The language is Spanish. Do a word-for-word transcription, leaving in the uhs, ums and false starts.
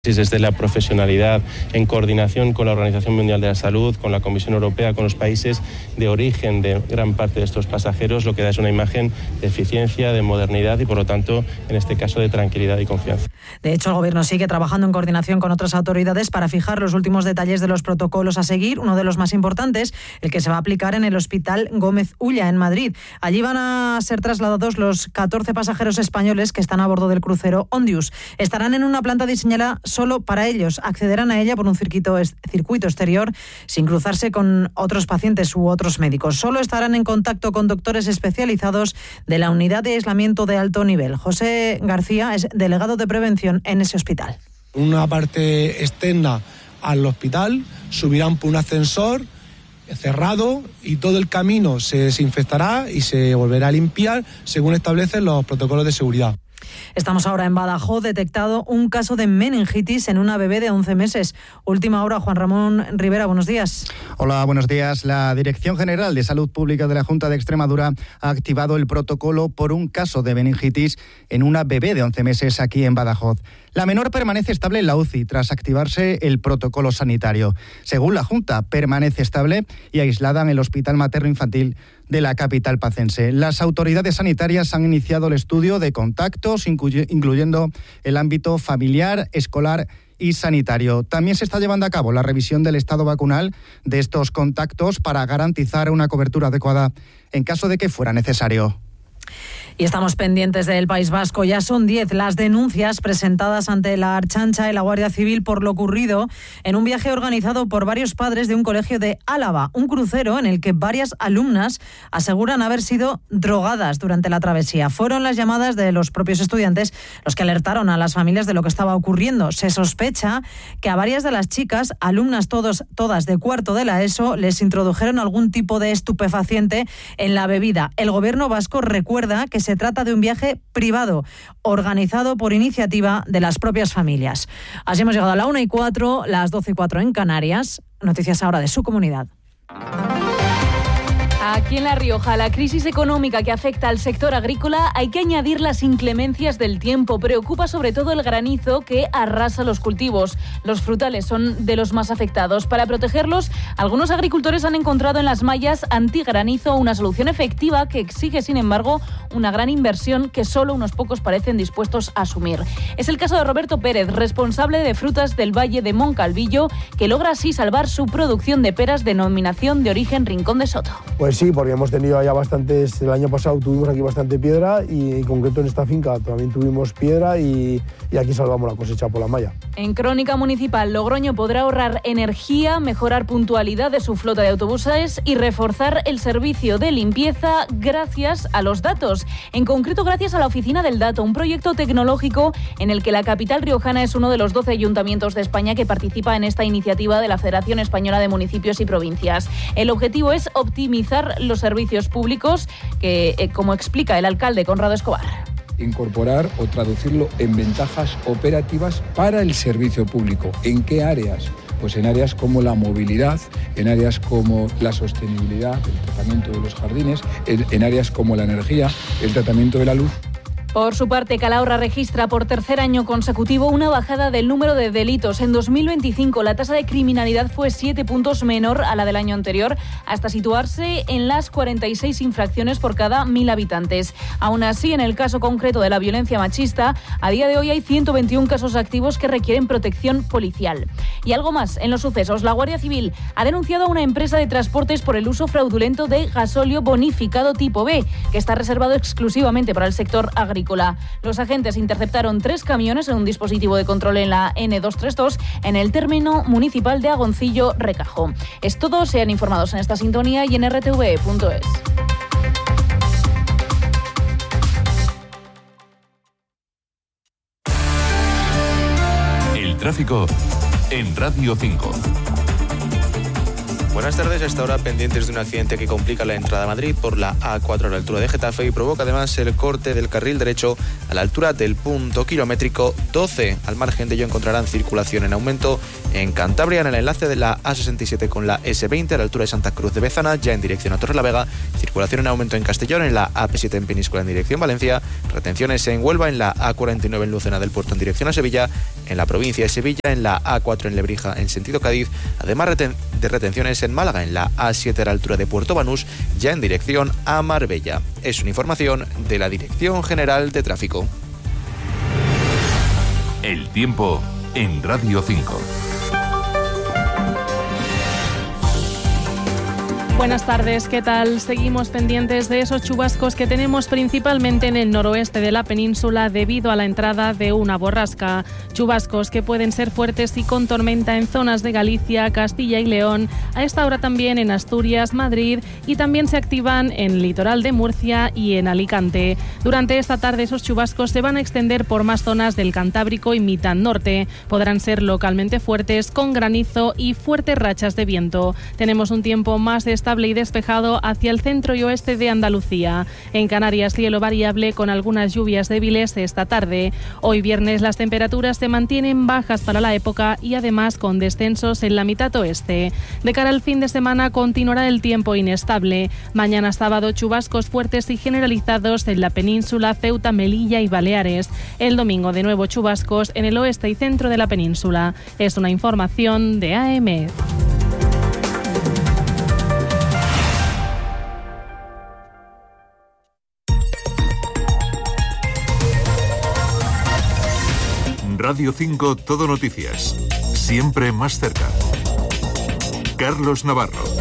Desde la profesionalidad, en coordinación con la Organización Mundial de la Salud, con la Comisión Europea, con los países de origen de gran parte de estos pasajeros, lo que da es una imagen de eficiencia, de modernidad y, por lo tanto, en este caso, de tranquilidad y confianza. De hecho, el Gobierno sigue trabajando en coordinación con otras autoridades para fijar los últimos detalles de los protocolos a seguir. Uno de los más importantes, el que se va a aplicar en el Hospital Gómez Ulla, en Madrid. Allí van a ser trasladados los catorce pasajeros españoles que están a bordo del crucero Ondius. Estarán en una planta diseñada solo para ellos. Accederán a ella por un circuito, circuito exterior sin cruzarse con otros pacientes u otros médicos. Solo estarán en contacto con doctores especializados de la unidad de aislamiento de alto nivel. José García es delegado de prevención en ese hospital. Una parte externa al hospital, subirán por un ascensor cerrado y todo el camino se desinfectará y se volverá a limpiar según establecen los protocolos de seguridad. Estamos ahora en Badajoz, detectado un caso de meningitis en una bebé de once meses. Última hora, Juan Ramón Rivera, buenos días. Hola, buenos días. La Dirección General de Salud Pública de la Junta de Extremadura ha activado el protocolo por un caso de meningitis en una bebé de once meses aquí en Badajoz. La menor permanece estable en la U C I tras activarse el protocolo sanitario. Según la Junta, permanece estable y aislada en el Hospital Materno Infantil de la capital pacense. Las autoridades sanitarias han iniciado el estudio de contactos, incluyendo el ámbito familiar, escolar y sanitario. También se está llevando a cabo la revisión del estado vacunal de estos contactos para garantizar una cobertura adecuada en caso de que fuera necesario. Y estamos pendientes del País Vasco. Ya son diez las denuncias presentadas ante la Ertzaintza y la Guardia Civil por lo ocurrido en un viaje organizado por varios padres de un colegio de Álava, un crucero en el que varias alumnas aseguran haber sido drogadas durante la travesía. Fueron las llamadas de los propios estudiantes los que alertaron a las familias de lo que estaba ocurriendo. Se sospecha que a varias de las chicas, alumnas todos, todas de cuarto de la ESO, les introdujeron algún tipo de estupefaciente en la bebida. El Gobierno vasco recuerda que se trata de un viaje privado, organizado por iniciativa de las propias familias. Así hemos llegado a la una y cuatro, las doce y cuatro en Canarias. Noticias ahora de su comunidad. Aquí en La Rioja, la crisis económica que afecta al sector agrícola, hay que añadir las inclemencias del tiempo. Preocupa sobre todo el granizo que arrasa los cultivos. Los frutales son de los más afectados. Para protegerlos, algunos agricultores han encontrado en las mallas antigranizo una solución efectiva que exige, sin embargo, una gran inversión que solo unos pocos parecen dispuestos a asumir. Es el caso de Roberto Pérez, responsable de frutas del Valle de Moncalvillo, que logra así salvar su producción de peras denominación de origen Rincón de Soto. Pues sí, porque hemos tenido allá bastantes, el año pasado tuvimos aquí bastante piedra y en concreto en esta finca también tuvimos piedra y, y aquí salvamos la cosecha por la malla. En Crónica Municipal, Logroño podrá ahorrar energía, mejorar puntualidad de su flota de autobuses y reforzar el servicio de limpieza gracias a los datos. En concreto, gracias a la Oficina del Dato, un proyecto tecnológico en el que la capital riojana es uno de los doce ayuntamientos de España que participa en esta iniciativa de la Federación Española de Municipios y Provincias. El objetivo es optimizar los servicios públicos que, eh, como explica el alcalde Conrado Escobar, incorporar o traducirlo en ventajas operativas para el servicio público. ¿En qué áreas? Pues en áreas como la movilidad, en áreas como la sostenibilidad, el tratamiento de los jardines, en, en áreas como la energía, el tratamiento de la luz. Por su parte, Calahorra registra por tercer año consecutivo una bajada del número de delitos. En dos mil veinticinco la tasa de criminalidad fue siete puntos menor a la del año anterior, hasta situarse en las cuarenta y seis infracciones por cada mil habitantes. Aún así, en el caso concreto de la violencia machista, a día de hoy hay ciento veintiún casos activos que requieren protección policial. Y algo más, en los sucesos, la Guardia Civil ha denunciado a una empresa de transportes por el uso fraudulento de gasóleo bonificado tipo B, que está reservado exclusivamente para el sector agrícola. Los agentes interceptaron tres camiones en un dispositivo de control en la ene doscientos treinta y dos en el término municipal de Agoncillo Recajo. Es todo, sean informados en esta sintonía y en erre te ve punto es. El tráfico en Radio cinco. Buenas tardes. Hasta ahora pendientes de un accidente que complica la entrada a Madrid por la A cuatro a la altura de Getafe y provoca además el corte del carril derecho a la altura del punto kilométrico doce. Al margen de ello encontrarán circulación en aumento en Cantabria en el enlace de la A sesenta y siete con la ese veinte a la altura de Santa Cruz de Bezana, ya en dirección a Torrelavega. Circulación en aumento en Castellón en la A P siete en Peníscola en dirección Valencia. Retenciones en Huelva en la A cuarenta y nueve en Lucena del Puerto en dirección a Sevilla. En la provincia de Sevilla en la A cuatro en Lebrija en sentido Cádiz. Además reten- de retenciones en Málaga en la A siete a la altura de Puerto Banús, ya en dirección a Marbella. Es una información de la Dirección General de Tráfico. El tiempo en Radio cinco. Buenas tardes, ¿qué tal? Seguimos pendientes de esos chubascos que tenemos principalmente en el noroeste de la península debido a la entrada de una borrasca. Chubascos que pueden ser fuertes y con tormenta en zonas de Galicia, Castilla y León, a esta hora también en Asturias, Madrid y también se activan en el litoral de Murcia y en Alicante. Durante esta tarde esos chubascos se van a extender por más zonas del Cantábrico y mitad norte. Podrán ser localmente fuertes con granizo y fuertes rachas de viento. Tenemos un tiempo más estable y despejado hacia el centro y oeste de Andalucía. En Canarias, cielo variable con algunas lluvias débiles esta tarde. Hoy viernes las temperaturas se mantienen bajas para la época y además con descensos en la mitad oeste. De cara al fin de semana continuará el tiempo inestable. Mañana sábado chubascos fuertes y generalizados en la península, Ceuta, Melilla y Baleares. El domingo de nuevo chubascos en el oeste y centro de la península. Es una información de A M. Radio cinco Todo Noticias. Siempre más cerca. Carlos Navarro.